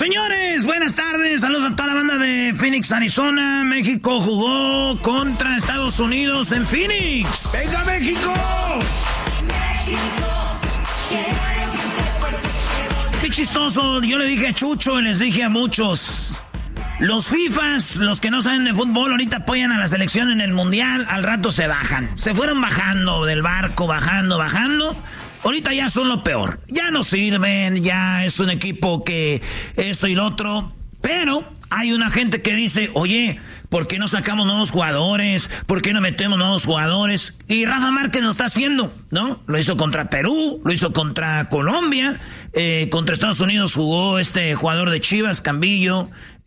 Señores, buenas tardes. Saludos a toda la banda de Phoenix, Arizona. México jugó contra Estados Unidos en Phoenix. ¡Venga, México! Qué chistoso. Yo le dije a Chucho y les dije a muchos. Los FIFAs, los que no saben de fútbol, ahorita apoyan a la selección en el Mundial. Al rato se bajan. Se fueron bajando del barco, bajando. Ahorita ya son lo peor. Ya no sirven, ya es un equipo que esto y lo otro. Pero hay una gente que dice, oye, ¿por qué no sacamos nuevos jugadores? ¿Por qué no metemos nuevos jugadores? Y Rafa Márquez lo está haciendo, ¿no? Lo hizo contra Perú, lo hizo contra Colombia. Contra Estados Unidos jugó este jugador de Chivas, Cambillo.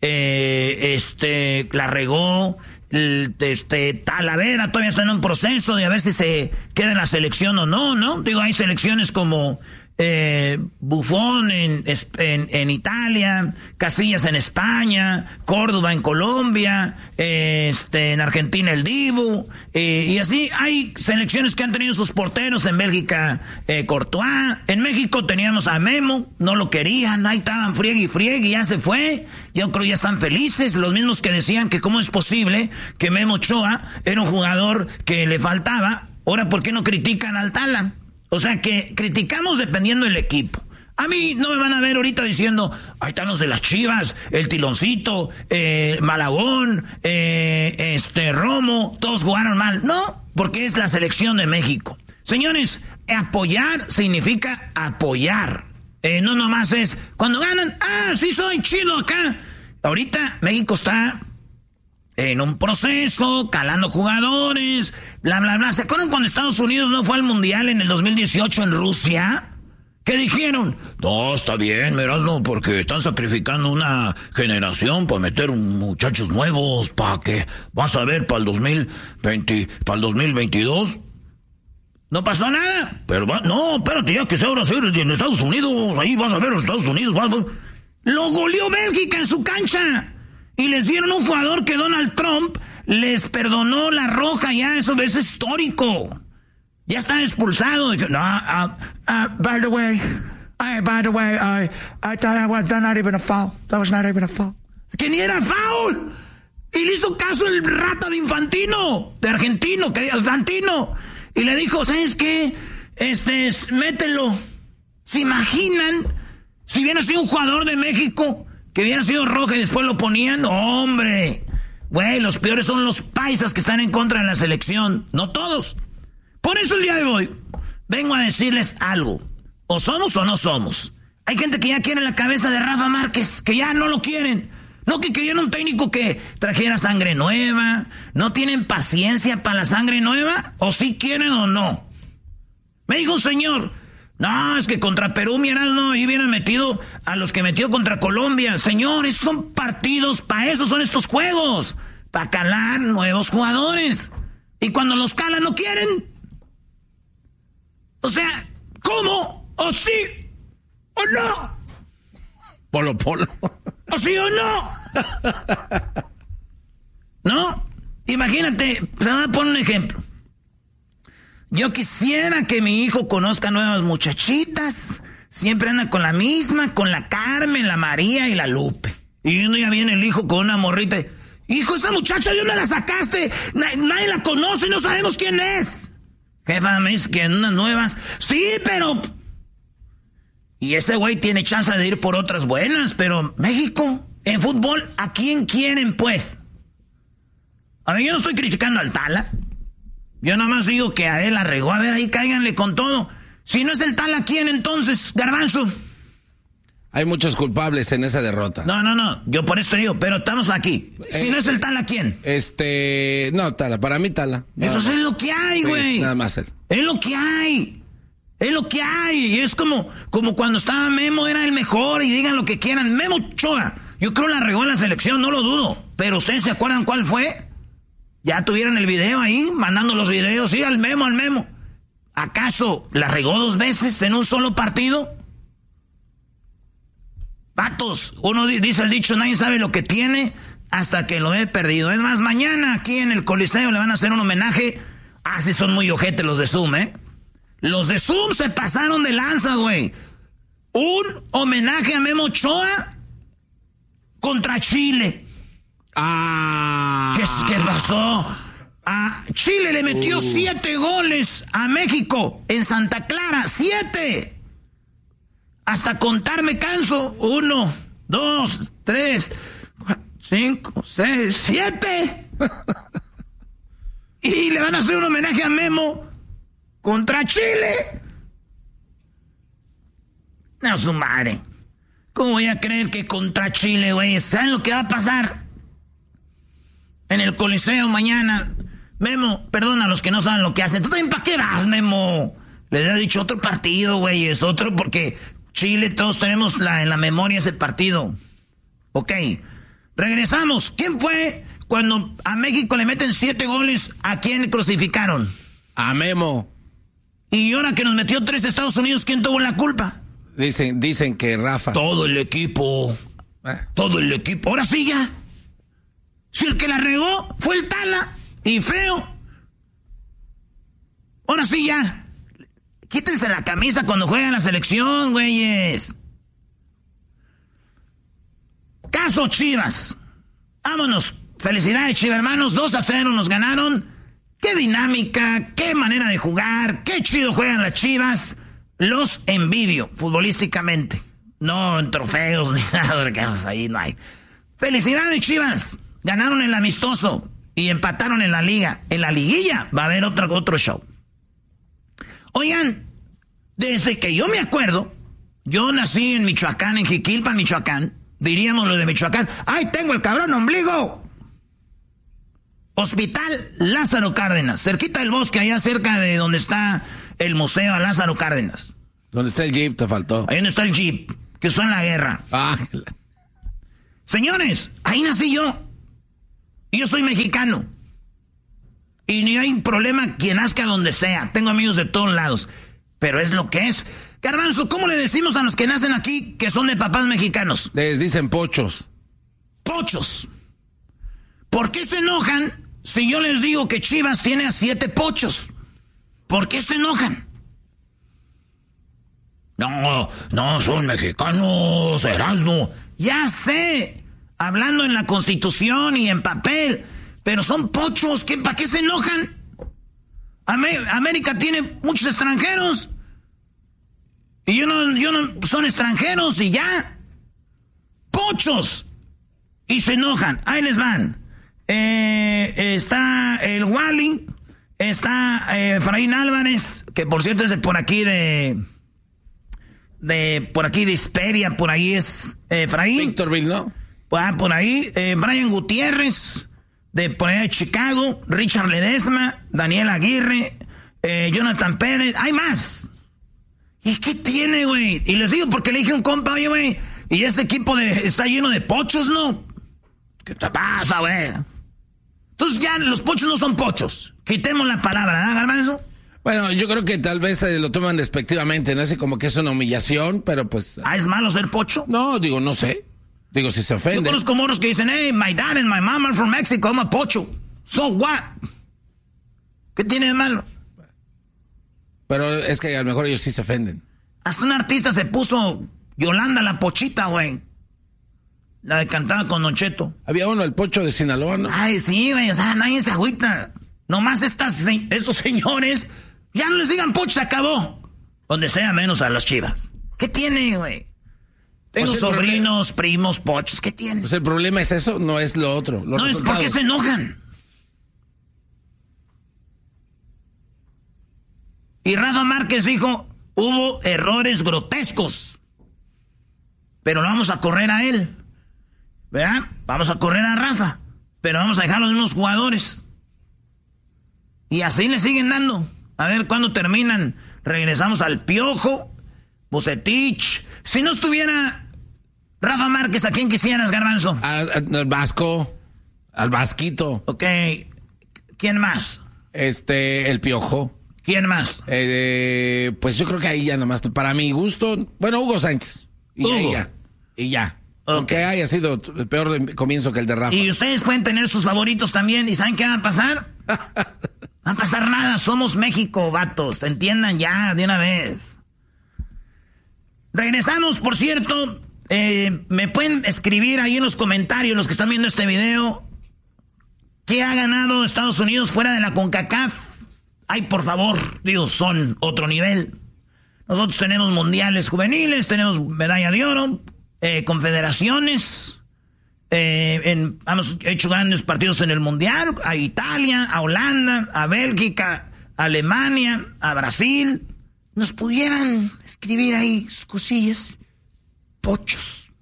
La regó. Talavera todavía está en un proceso de a ver si se queda en la selección o no, ¿no? Digo, hay selecciones como Buffon en Italia, Casillas en España, Córdoba en Colombia, en Argentina el Dibu, y así hay selecciones que han tenido sus porteros. En Bélgica, Courtois. En México teníamos a Memo, no lo querían, ahí estaban friegue, ya se fue. Yo creo ya están felices, los mismos que decían que cómo es posible que Memo Ochoa era un jugador que le faltaba. Ahora, ¿por qué no critican al Tala? O sea que criticamos dependiendo del equipo. A mí no me van a ver ahorita diciendo, ahí están los de las Chivas, el Tiloncito, Malagón, Romo, todos jugaron mal. No, porque es la selección de México. Señores, apoyar significa apoyar. No nomás es, cuando ganan, sí soy chido acá. Ahorita México está en un proceso, calando jugadores, bla, bla, bla. ¿Se acuerdan cuando Estados Unidos no fue al Mundial en el 2018 en Rusia? ¿Qué dijeron? No, está bien, Erasmo, porque están sacrificando una generación para meter muchachos nuevos, para que, vas a ver, para el 2022... No pasó nada. Pero no, espérate, ya que sea ahora en Estados Unidos, ahí vas a ver los Estados Unidos. Lo goleó Bélgica en su cancha. Y les dieron un jugador que Donald Trump les perdonó la roja ya, eso es histórico. Ya está expulsado. By the way, I thought that was not even a foul. That was not even a foul. Que ni era foul. Y le hizo caso el rata de Infantino, de argentino, que Infantino. Y le dijo, ¿sabes qué? Mételo. ¿Se imaginan? Si hubiera sido un jugador de México, que hubiera sido roja y después lo ponían, ¡hombre! Güey, los peores son los paisas que están en contra de la selección. No todos. Por eso el día de hoy vengo a decirles algo. O somos o no somos. Hay gente que ya quiere la cabeza de Rafa Márquez, que ya no lo quieren. No, que querían un técnico que trajera sangre nueva. ¿No tienen paciencia para la sangre nueva? ¿O sí quieren o no? Me dijo un señor, no, es que contra Perú, no, ahí hubieran metido a los que metió contra Colombia. Señores, son partidos, para eso son estos juegos. Para calar nuevos jugadores. Y cuando los calan no quieren. O sea, ¿cómo? ¿O sí? ¿O no? Polo. ¿O sí o no? ¿No? Imagínate, se va a poner un ejemplo. Yo quisiera que mi hijo conozca nuevas muchachitas. Siempre anda con la misma, con la Carmen, la María y la Lupe. Y uno ya viene el hijo con una morrita. Hijo, esa muchacha, ¿de dónde la sacaste? Nadie la conoce, no sabemos quién es. Jefa, me dice que unas nuevas. Sí, pero... Y ese güey tiene chance de ir por otras buenas, pero México, en fútbol, ¿a quién quieren, pues? A ver, yo no estoy criticando al Tala. Yo nomás digo que a él la regó. A ver, ahí cáiganle con todo. Si no es el Tala, ¿quién entonces, Garbanzo? Hay muchos culpables en esa derrota. No. Yo por esto digo, pero estamos aquí. Si no es el Tala, ¿quién? No, Tala. Para mí, Tala. Eso es lo que hay, güey. Sí, nada más él. Es lo que hay. Es lo que hay. Y es como cuando estaba Memo, era el mejor, y digan lo que quieran. Memo Ochoa, yo creo la regó en la selección, no lo dudo. Pero ¿ustedes se acuerdan cuál fue? Ya tuvieron el video ahí, mandando los videos, sí, al Memo. ¿Acaso la regó 2 veces en un solo partido? Vatos, uno dice el dicho, nadie sabe lo que tiene hasta que lo he perdido. Es más, mañana aquí en el Coliseo le van a hacer un homenaje. Sí son muy ojetes los de Zoom, ¿eh? Los de Zoom se pasaron de lanza, güey. Un homenaje a Memo Ochoa contra Chile. ¿Qué pasó? Chile le metió 7 goles a México en Santa Clara. 7. Hasta contar me canso. 1, 2, 3, 4, 5, 6, 7. Y le van a hacer un homenaje a Memo contra Chile. No, su madre. ¿Cómo voy a creer que contra Chile, güey? ¿Saben lo que va a pasar? En el Coliseo mañana. Memo, perdona a los que no saben lo que hacen. ¿Tú también para qué vas, Memo? Les he dicho otro partido, güey. Es otro porque Chile, todos tenemos en la memoria ese partido. Ok. Regresamos. ¿Quién fue cuando a México le meten 7 goles? ¿A quién crucificaron? A Memo. Y ahora que nos metió 3 Estados Unidos, ¿quién tuvo la culpa? Dicen que Rafa. Todo el equipo. Todo el equipo. Ahora sí ya. Si el que la regó fue el Tala. Y feo. Ahora sí ya. Quítense la camisa cuando juegan la selección, güeyes. Caso Chivas. Vámonos. Felicidades, Chivas, hermanos. 2-0 nos ganaron. Qué dinámica, qué manera de jugar, qué chido juegan las Chivas. Los envidio futbolísticamente. No en trofeos ni nada, porque ahí no hay. Felicidades, Chivas. Ganaron el amistoso y empataron en la liga. En la liguilla va a haber otro show. Oigan, desde que yo me acuerdo, yo nací en Michoacán, en Jiquilpan, Michoacán. Diríamos los de Michoacán. ¡Ay, tengo el cabrón ombligo! Hospital Lázaro Cárdenas, cerquita del bosque, allá cerca de donde está el museo a Lázaro Cárdenas. ¿Dónde está el Jeep? Te faltó. Ahí donde está el Jeep, que usó en la guerra. Señores, ahí nací yo. Y yo soy mexicano. Y ni hay problema quien nazca donde sea. Tengo amigos de todos lados. Pero es lo que es. Garbanzo, ¿cómo le decimos a los que nacen aquí que son de papás mexicanos? Les dicen pochos. Pochos. ¿Por qué se enojan si yo les digo que Chivas tiene a 7 pochos? ¿Por qué se enojan? No, son mexicanos, Erasmo. Ya sé, hablando en la Constitución y en papel, pero son pochos, ¿para qué se enojan? América tiene muchos extranjeros. Y yo no, son extranjeros y ya. Pochos. Y se enojan, ahí les van. Está el Wally, está Efraín Álvarez, que por cierto es de por aquí de Hesperia, por ahí es Efraín. Victorville, ¿no? Por ahí, Brian Gutiérrez, de por allá de Chicago, Richard Ledesma, Daniel Aguirre, Jonathan Pérez, hay más. ¿Y qué tiene, güey? Y les digo porque le dije a un compa, oye, güey, y ese equipo está lleno de pochos, ¿no? ¿Qué te pasa, güey? Entonces ya los pochos no son pochos. Quitemos la palabra, ¿verdad, Garbanzo? Bueno, yo creo que tal vez lo toman despectivamente, no sé, como que es una humillación, pero pues... ¿Es malo ser pocho? No, digo, no sé. Digo, si se ofende. Yo conozco moros que dicen, hey, my dad and my mom are from Mexico, I'm a pocho. So what? ¿Qué tiene de malo? Pero es que a lo mejor ellos sí se ofenden. Hasta un artista se puso Yolanda la Pochita, güey. La de cantaba con Don Cheto. Había uno, el Pocho de Sinaloa, ¿no? Ay, sí, güey, o sea, nadie se agüita. Nomás estos señores, ya no les digan Pocho, se acabó. Donde sea, menos a las Chivas. ¿Qué tiene, güey? Tengo sobrinos, primos, pochos, ¿qué tiene? Pues el problema es eso, no es lo otro. No, es porque se enojan. Y Rafa Márquez dijo, hubo errores grotescos. Pero no vamos a correr a él. ¿Verdad? Vamos a correr a Rafa. Pero vamos a dejar los mismos jugadores. Y así le siguen dando. A ver cuándo terminan. Regresamos al Piojo, Bucetich. Si no estuviera Rafa Márquez, ¿a quién quisieras, Garbanzo? Al Vasco. Al Vasquito. Ok. ¿Quién más? El Piojo. ¿Quién más? Pues yo creo que ahí ya nomás, para mi gusto, bueno, Hugo Sánchez. Y ya. Aunque haya sido el peor comienzo que el de Rafa. Y ustedes pueden tener sus favoritos también. ¿Y saben qué va a pasar? No va a pasar nada. Somos México, vatos. Entiendan ya de una vez. Regresamos, por cierto. Me pueden escribir ahí en los comentarios, los que están viendo este video, ¿qué ha ganado Estados Unidos fuera de la CONCACAF? Ay, por favor, Dios, son otro nivel. Nosotros tenemos mundiales juveniles, tenemos medalla de oro, confederaciones, hemos hecho grandes partidos en el mundial, a Italia, a Holanda, a Bélgica, a Alemania, a Brasil. Nos pudieran escribir ahí sus cosillas, pochos.